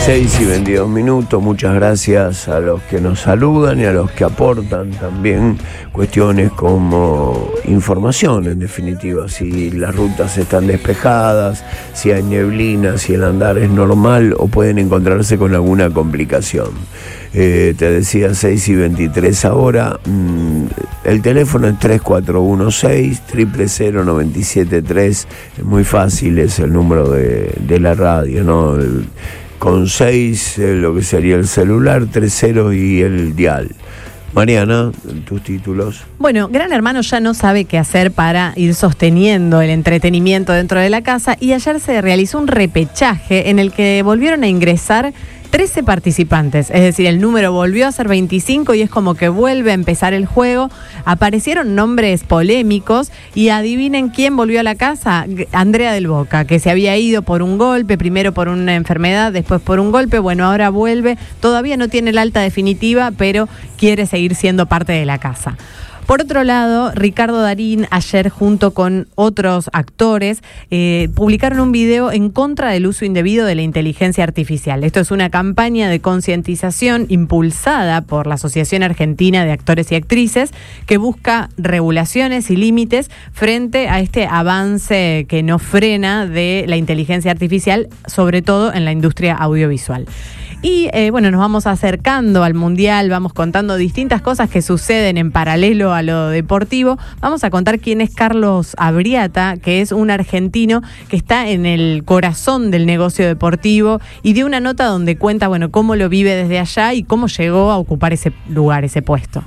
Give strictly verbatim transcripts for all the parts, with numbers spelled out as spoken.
seis y veintidós minutos, muchas gracias a los que nos saludan y a los que aportan también cuestiones como información, en definitiva, si las rutas están despejadas, si hay neblina, si el andar es normal o pueden encontrarse con alguna complicación. Eh, te decía seis y veintitrés ahora, mm, el teléfono es tres cuatro uno seis, cero cero cero, nueve siete tres, es muy fácil, es el número de, de la radio, ¿no? El, con seis, eh, lo que sería el celular, tres cero y el dial. Mariana, tus títulos. Bueno, Gran Hermano ya no sabe qué hacer para ir sosteniendo el entretenimiento dentro de la casa y ayer se realizó un repechaje en el que volvieron a ingresar trece participantes, es decir, el número volvió a ser veinticinco y es como que vuelve a empezar el juego. Aparecieron nombres polémicos y adivinen quién volvió a la casa. Andrea del Boca, que se había ido por un golpe, primero por una enfermedad, después por un golpe, bueno, ahora vuelve, todavía no tiene la alta definitiva, pero quiere seguir siendo parte de la casa. Por otro lado, Ricardo Darín, ayer junto con otros actores, eh, publicaron un video en contra del uso indebido de la inteligencia artificial. Esto es una campaña de concientización impulsada por la Asociación Argentina de Actores y Actrices que busca regulaciones y límites frente a este avance que no frena de la inteligencia artificial, sobre todo en la industria audiovisual. Y eh, bueno, nos vamos acercando al Mundial, vamos contando distintas cosas que suceden en paralelo a lo deportivo. Vamos a contar quién es Carlos Abriata, que es un argentino que está en el corazón del negocio deportivo y dio una nota donde cuenta, bueno, cómo lo vive desde allá y cómo llegó a ocupar ese lugar, ese puesto.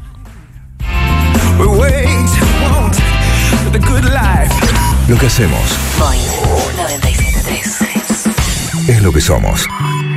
Lo que hacemos Boing noventa y siete punto tres es lo que somos.